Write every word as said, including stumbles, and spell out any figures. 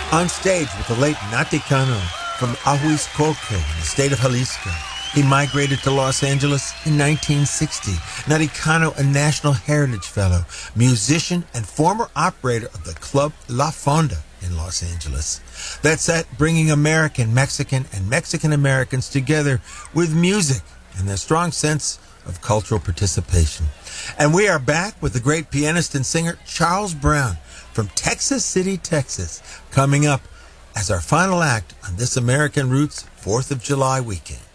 On stage with the late Nati Cano from Ahuizcoque in the state of Jalisco. He migrated to Los Angeles in nineteen sixty. Nati Cano, a National Heritage Fellow, musician, and former operator of the Club La Fonda in Los Angeles. That's at bringing American, Mexican, and Mexican-Americans together with music and their strong sense of cultural participation. And we are back with the great pianist and singer Charles Brown from Texas City, Texas, coming up as our final act on this American Roots fourth of July weekend.